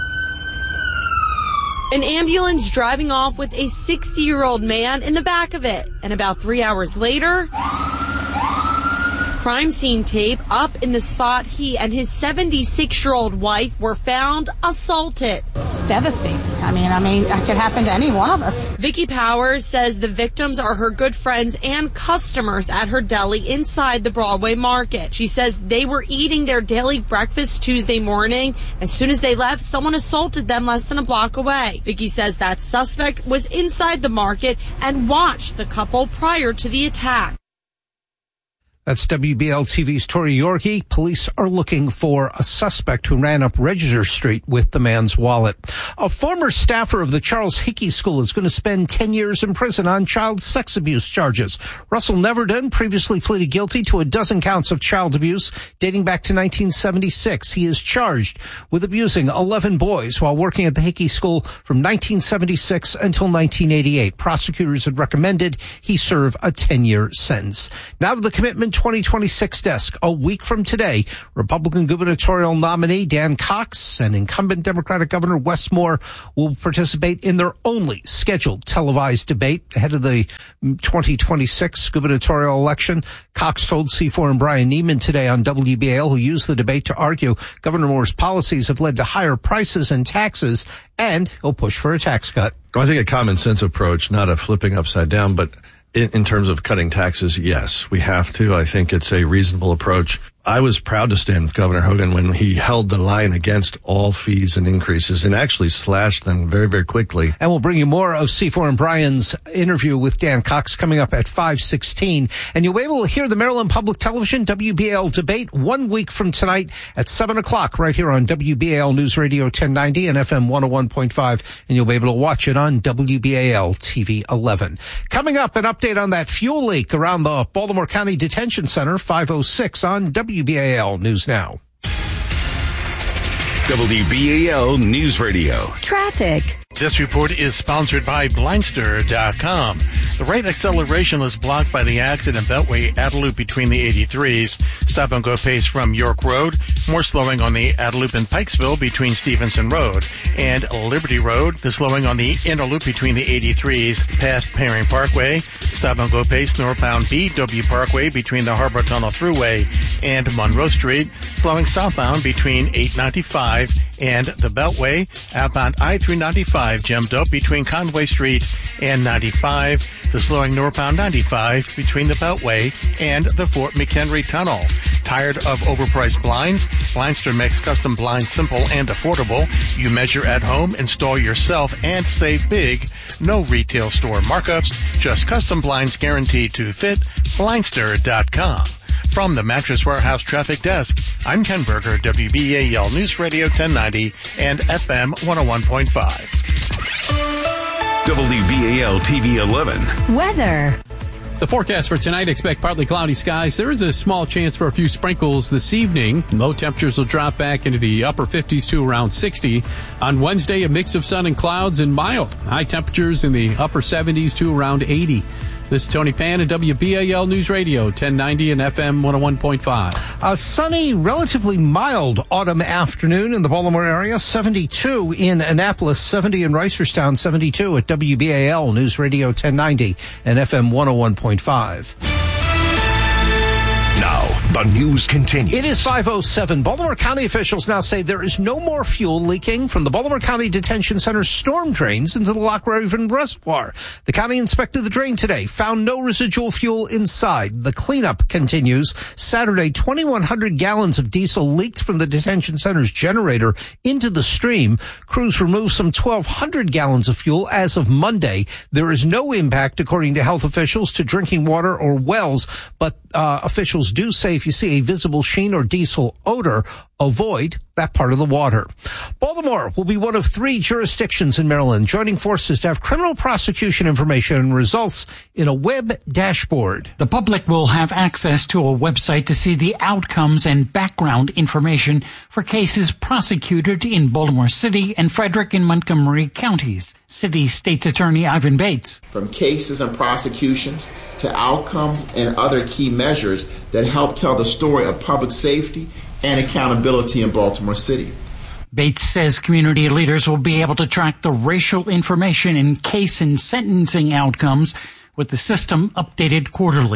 An ambulance driving off with a 60-year-old man in the back of it. And about 3 hours later, crime scene tape up in the spot he and his 76-year-old wife were found assaulted. It's devastating. I mean, it could happen to any one of us. Vicky Powers says the victims are her good friends and customers at her deli inside the Broadway Market. She says they were eating their daily breakfast Tuesday morning. As soon as they left, someone assaulted them less than a block away. Vicky says that suspect was inside the market and watched the couple prior to the attack. That's WBL-TV's Tori Yorkie. Police are looking for a suspect who ran up Register Street with the man's wallet. A former staffer of the Charles Hickey School is going to spend 10 years in prison on child sex abuse charges. Russell Neverton previously pleaded guilty to a dozen counts of child abuse dating back to 1976. He is charged with abusing 11 boys while working at the Hickey School from 1976 until 1988. Prosecutors had recommended he serve a 10-year sentence. Now to the Commitment 2026 desk. A week from today, Republican gubernatorial nominee Dan Cox and incumbent Democratic Governor Wes Moore will participate in their only scheduled televised debate ahead of the 2026 gubernatorial election. Cox told C4 and Brian Neiman today on WBAL, who used the debate to argue Governor Moore's policies have led to higher prices and taxes, and he'll push for a tax cut. I think a common sense approach, not a flipping upside down, but in terms of cutting taxes, yes, we have to. I think it's a reasonable approach. I was proud to stand with Governor Hogan when he held the line against all fees and increases and actually slashed them very, very quickly. And we'll bring you more of C4 and Brian's interview with Dan Cox coming up at 5:16. And you'll be able to hear the Maryland Public Television WBAL debate 1 week from tonight at 7 o'clock right here on WBAL News Radio 1090 and FM 101.5. And you'll be able to watch it on WBAL TV 11. Coming up, an update on that fuel leak around the Baltimore County Detention Center, 5:06 on WBAL News Now. WBAL News Radio. Traffic. This report is sponsored by Blindster.com. The right acceleration is blocked by the accident Beltway Adeloop between the 83s. Stop and go pace from York Road. More slowing on the Adeloop in Pikesville between Stevenson Road and Liberty Road. The slowing on the inner loop between the 83s past Perry Parkway. Stop and go pace northbound BW Parkway between the Harbor Tunnel Thruway and Monroe Street. Slowing southbound between 895 and the Beltway. Outbound I-395 jammed up between Conway Street and 95. The slowing northbound 95 between the Beltway and the Fort McHenry Tunnel. Tired of overpriced blinds? Blindster makes custom blinds simple and affordable. You measure at home, install yourself, and save big. No retail store markups, just custom blinds guaranteed to fit. Blindster.com. From the Mattress Warehouse Traffic Desk, I'm Ken Berger, WBAL News Radio 1090 and FM 101.5. WBAL TV 11. Weather. The forecast for tonight, expect partly cloudy skies. There is a small chance for a few sprinkles this evening. Low temperatures will drop back into the upper 50s to around 60. On Wednesday, a mix of sun and clouds and mild. High temperatures in the upper 70s to around 80. This is Tony Pan at WBAL News Radio, 1090 and FM 101.5. A sunny, relatively mild autumn afternoon in the Baltimore area. 72 in Annapolis, 70 in Reisterstown, 72 at WBAL News Radio 1090 and FM 101.5. Now, the news continues. It is 5:07. Baltimore County officials now say there is no more fuel leaking from the Baltimore County Detention Center storm drains into the Loch Raven Reservoir. The county inspected the drain today, found no residual fuel inside. The cleanup continues. Saturday, 2,100 gallons of diesel leaked from the detention center's generator into the stream. Crews removed some 1,200 gallons of fuel as of Monday. There is no impact, according to health officials, to drinking water or wells, but officials do say if you see a visible sheen or diesel odor, avoid that part of the water. Baltimore will be one of 3 jurisdictions in Maryland joining forces to have criminal prosecution information and results in a web dashboard. The public will have access to a website to see the outcomes and background information for cases prosecuted in Baltimore City and Frederick and Montgomery counties. City State's Attorney Ivan Bates. From cases and prosecutions to outcomes and other key measures that help tell the story of public safety and accountability in Baltimore City. Bates says community leaders will be able to track the racial information in case and sentencing outcomes with the system updated quarterly.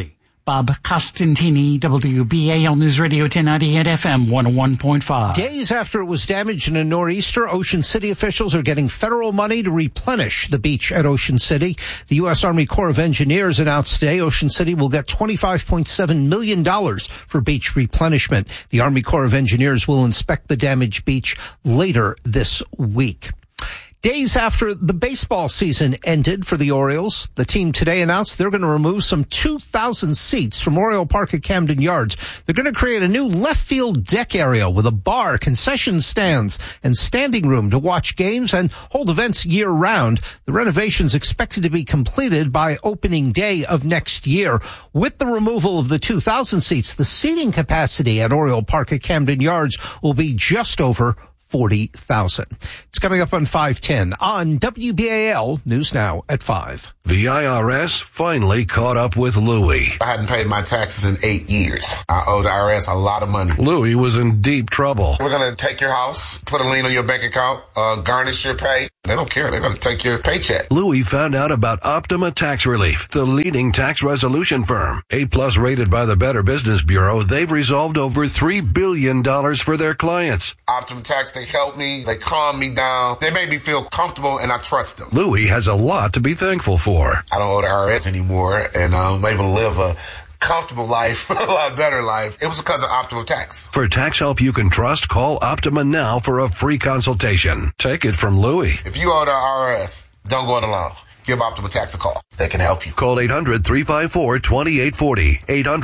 Bob Costantini, WBAL News Radio 1090 at FM 101.5. Days after it was damaged in a nor'easter, Ocean City officials are getting federal money to replenish the beach at Ocean City. The U.S. Army Corps of Engineers announced today Ocean City will get $25.7 million for beach replenishment. The Army Corps of Engineers will inspect the damaged beach later this week. Days after the baseball season ended for the Orioles, the team today announced they're going to remove some 2,000 seats from Oriole Park at Camden Yards. They're going to create a new left field deck area with a bar, concession stands, and standing room to watch games and hold events year-round. The renovation's expected to be completed by opening day of next year. With the removal of the 2,000 seats, the seating capacity at Oriole Park at Camden Yards will be just over 40,000. It's coming up on 5:10 on WBAL News Now at 5. The IRS finally caught up with Louie. I hadn't paid my taxes in 8 years. I owe the IRS a lot of money. Louie was in deep trouble. We're going to take your house, put a lien on your bank account, garnish your pay. They don't care. They're going to take your paycheck. Louie found out about Optima Tax Relief, the leading tax resolution firm. A+ rated by the Better Business Bureau, they've resolved over $3 billion for their clients. Optima Tax, they help me. They calm me down. They make me feel comfortable, and I trust them. Louie has a lot to be thankful for. I don't owe the IRS anymore, and I'm able to live a comfortable life, a lot better life. It was because of Optima Tax. For tax help you can trust, call Optima now for a free consultation. Take it from Louie. If you owe the IRS, don't go it alone. Give Optima Tax a call. They can help you. Call 800-354-2840.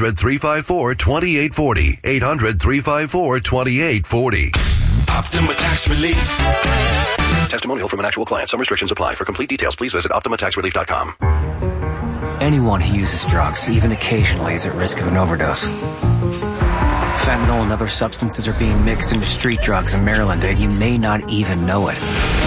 800-354-2840. 800-354-2840. Optima Tax Relief. Testimonial from an actual client. Some restrictions apply. For complete details, please visit OptimaTaxRelief.com. Anyone who uses drugs, even occasionally, is at risk of an overdose. Fentanyl and other substances are being mixed into street drugs in Maryland, and you may not even know it.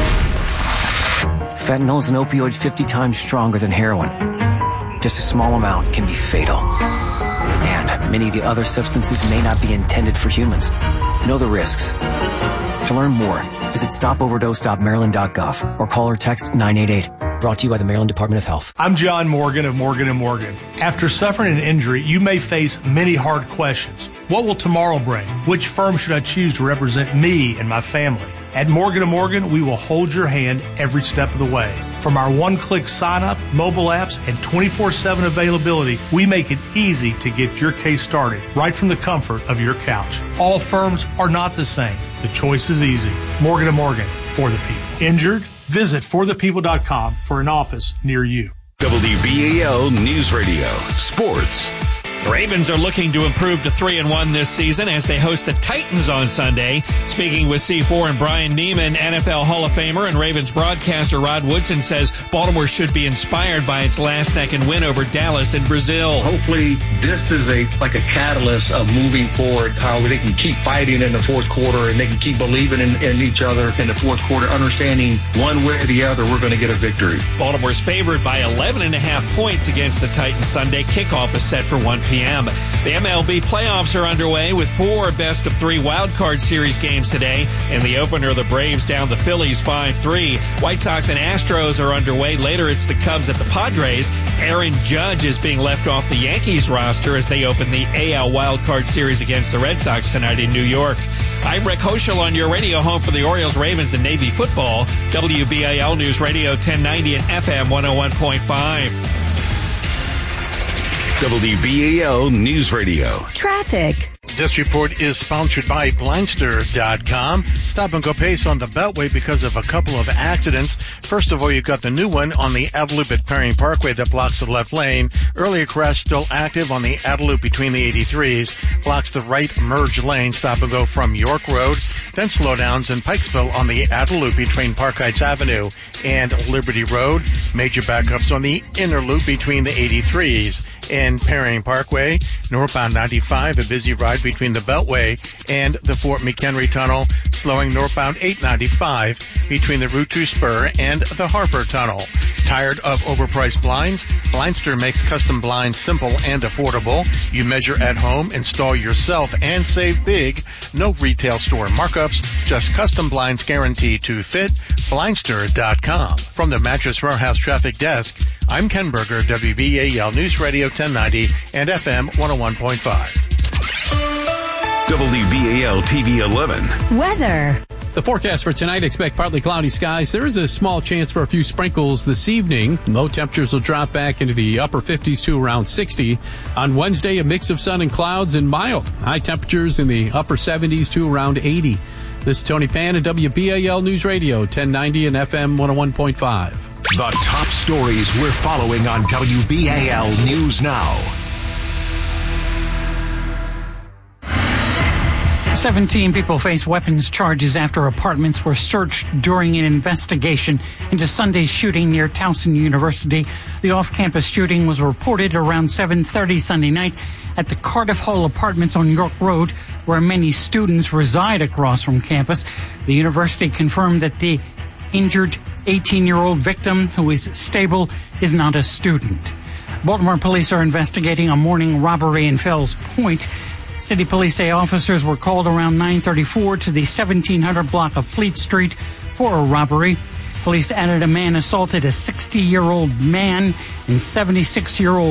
Fentanyl is an opioid 50 times stronger than heroin. Just a small amount can be fatal. And many of the other substances may not be intended for humans. Know the risks. To learn more, visit stopoverdose.maryland.gov or call or text 988. Brought to you by the Maryland Department of Health. I'm John Morgan of Morgan & Morgan. After suffering an injury, you may face many hard questions. What will tomorrow bring? Which firm should I choose to represent me and my family? At Morgan & Morgan, we will hold your hand every step of the way. From our one-click sign-up, mobile apps, and 24/7 availability, we make it easy to get your case started right from the comfort of your couch. All firms are not the same. The choice is easy. Morgan & Morgan, for the people. Injured? Visit forthepeople.com for an office near you. WBAL News Radio. Sports. Ravens are looking to improve to 3-1 this season as they host the Titans on Sunday. Speaking with C4 and Brian Neiman, NFL Hall of Famer and Ravens broadcaster Rod Woodson says Baltimore should be inspired by its last-second win over Dallas in Brazil. Hopefully this is a catalyst of moving forward, how they can keep fighting in the fourth quarter and they can keep believing in each other in the fourth quarter, understanding one way or the other we're going to get a victory. Baltimore's favored by 11.5 points against the Titans Sunday. Kickoff is set for 1 p.m. The MLB playoffs are underway with 4 best-of-3 wildcard series games today. In the opener, the Braves down the Phillies 5-3. White Sox and Astros are underway. Later, it's the Cubs at the Padres. Aaron Judge is being left off the Yankees roster as they open the AL wildcard series against the Red Sox tonight in New York. I'm Rick Hoschel on your radio home for the Orioles, Ravens, and Navy football. WBAL News Radio 1090 and FM 101.5. WBAL News Radio. Traffic. This report is sponsored by Blindster.com. Stop and go pace on the Beltway because of a couple of accidents. First of all, you've got the new one on the Adeloop at Perrying Parkway that blocks the left lane. Earlier crash still active on the Adeloop between the 83s. Blocks the right merge lane. Stop and go from York Road. Then slowdowns in Pikesville on the Adeloop between Park Heights Avenue and Liberty Road. Major backups on the inner loop between the 83s. In Perrying Parkway, northbound 95, a busy ride between the Beltway and the Fort McHenry Tunnel, slowing northbound 895 between the Route 2 spur and the Harper Tunnel. Tired of overpriced blinds? Blindster makes custom blinds simple and affordable. You measure at home, install yourself, and save big. No retail store markups, just custom blinds guaranteed to fit. Blindster.com. From the Mattress Warehouse Traffic Desk, I'm Ken Berger, WBAL News Radio 1090 and FM 101.5. WBAL TV 11. Weather. The forecast for tonight, expect partly cloudy skies. There is a small chance for a few sprinkles this evening. Low temperatures will drop back into the upper 50s to around 60. On Wednesday, a mix of sun and clouds and mild. High temperatures in the upper 70s to around 80. This is Tony Pan at WBAL News Radio 1090 and FM 101.5. The top stories we're following on WBAL News Now. 17 people face weapons charges after apartments were searched during an investigation into Sunday's shooting near Towson University. The off-campus shooting was reported around 7:30 Sunday night at the Cardiff Hall Apartments on York Road, where many students reside across from campus. The university confirmed that the injured 18-year-old victim, who is stable, is not a student. Baltimore police are investigating a morning robbery in Fells Point. City police say officers were called around 9:34 to the 1700 block of Fleet Street for a robbery. Police added a man assaulted a 60-year-old man and 76-year-old